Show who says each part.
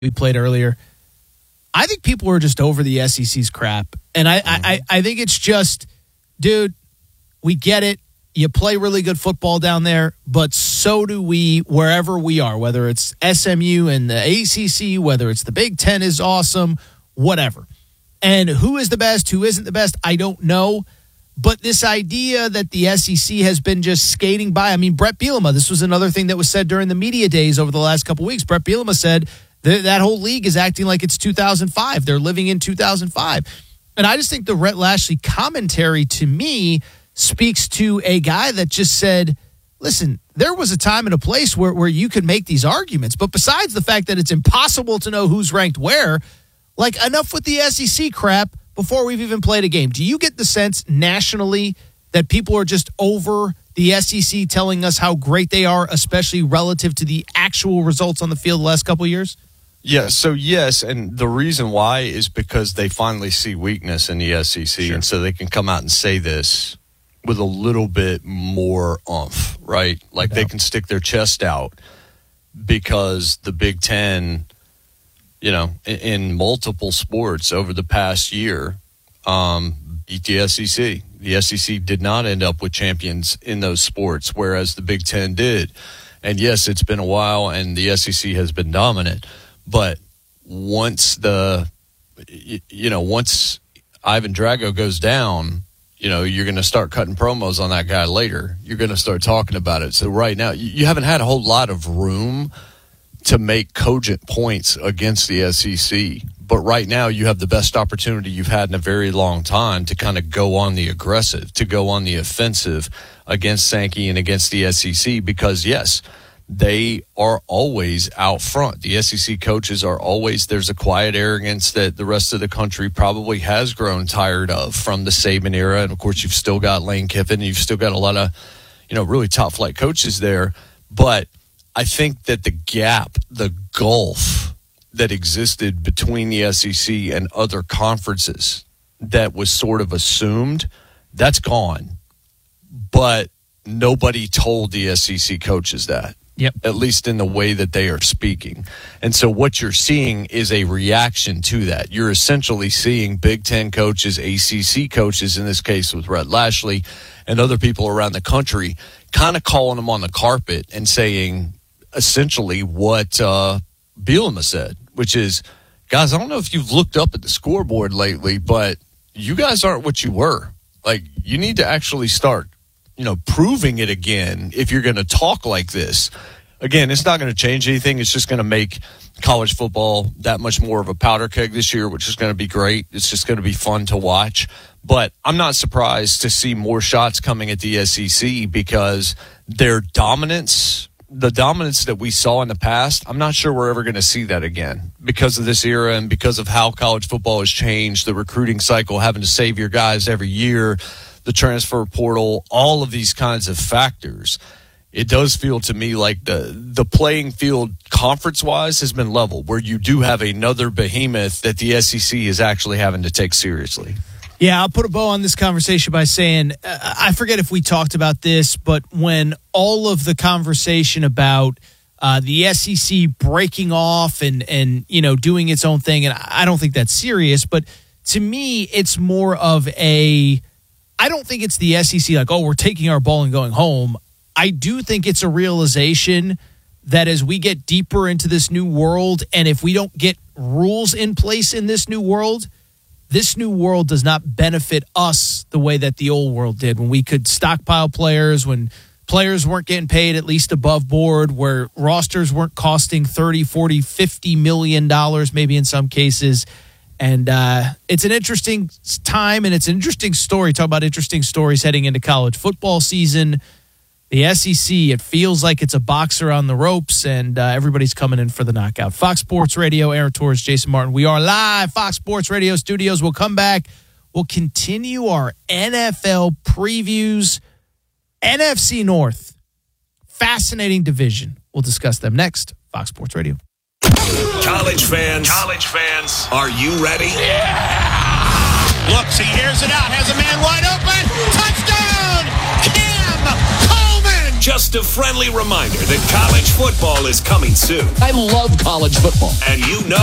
Speaker 1: we played earlier. I think people are just over the SEC's crap. And I think it's just, dude, we get it. You play really good football down there, but so do we wherever we are, whether it's SMU and the ACC, whether it's the Big Ten is awesome, whatever. And who is the best, who isn't the best, I don't know. But this idea that the SEC has been just skating by, I mean, Brett Bielema, this was another thing that was said during the media days over the last couple of weeks. Brett Bielema said that whole league is acting like it's 2005. They're living in 2005. And I just think the Rhett Lashlee commentary to me speaks to a guy that just said, listen, there was a time and a place where you could make these arguments. But besides the fact that it's impossible to know who's ranked where, like, enough with the SEC crap before we've even played a game. Do you get the sense nationally that people are just over the SEC telling us how great they are, especially relative to the actual results on the field the last couple of years?
Speaker 2: Yeah, so yes, and the reason why is because they finally see weakness in the SEC, sure. And so they can come out and say this with a little bit more oomph, right? Like they can stick their chest out because the Big Ten, you know, in multiple sports over the past year, beat the SEC. The SEC did not end up with champions in those sports, whereas the Big Ten did. And yes, it's been a while, and the SEC has been dominant. But once once Ivan Drago goes down, you know, you're going to start cutting promos on that guy later. You're going to start talking about it. So right now, you haven't had a whole lot of room to make cogent points against the SEC. But right now, you have the best opportunity you've had in a very long time to kind of go on the aggressive, to go on the offensive against Sankey and against the SEC because, yes, they are always out front. The SEC coaches are always, there's a quiet arrogance that the rest of the country probably has grown tired of from the Saban era. And, of course, you've still got Lane Kiffin. You've still got a lot of, you know, really top-flight coaches there. But I think that the gap, the gulf that existed between the SEC and other conferences that was sort of assumed, that's gone. But nobody told the SEC coaches that. Yep. At least in the way that they are speaking. And so what you're seeing is a reaction to that. You're essentially seeing Big Ten coaches, ACC coaches, in this case with Rhett Lashlee, and other people around the country kind of calling them on the carpet and saying essentially what Bielema said, which is, guys, I don't know if you've looked up at the scoreboard lately, but you guys aren't what you were. Like, you need to actually start, you know, proving it again if you're going to talk like this. Again, it's not going to change anything. It's just going to make college football that much more of a powder keg this year, which is going to be great. It's just going to be fun to watch. But I'm not surprised to see more shots coming at the SEC because their dominance, the dominance that we saw in the past, I'm not sure we're ever going to see that again because of this era and because of how college football has changed, the recruiting cycle, having to save your guys every year, the transfer portal, all of these kinds of factors. It does feel to me like the playing field conference-wise has been level, where you do have another behemoth that the SEC is actually having to take seriously.
Speaker 1: Yeah, I'll put a bow on this conversation by saying, I forget if we talked about this, but when all of the conversation about the SEC breaking off and you know, doing its own thing, and I don't think that's serious, but to me, it's more of I don't think it's the SEC like, oh, we're taking our ball and going home. I do think it's a realization that as we get deeper into this new world, and if we don't get rules in place in this new world does not benefit us the way that the old world did, when we could stockpile players, when players weren't getting paid at least above board, where rosters weren't costing $30, $40, $50 million, maybe in some cases. And it's an interesting time, and it's an interesting story. Talk about interesting stories heading into college football season. The SEC, it feels like it's a boxer on the ropes, and everybody's coming in for the knockout. Fox Sports Radio, Aaron Torres, Jason Martin. We are live, Fox Sports Radio studios. We'll come back. We'll continue our NFL previews. NFC North, fascinating division. We'll discuss them next. Fox Sports Radio.
Speaker 3: College fans, are you ready?
Speaker 4: Yeah! Looks, he airs it out, has a man wide open. Touchdown! Cam Coleman!
Speaker 3: Just a friendly reminder that college football is coming soon.
Speaker 5: I love college football.
Speaker 3: And you know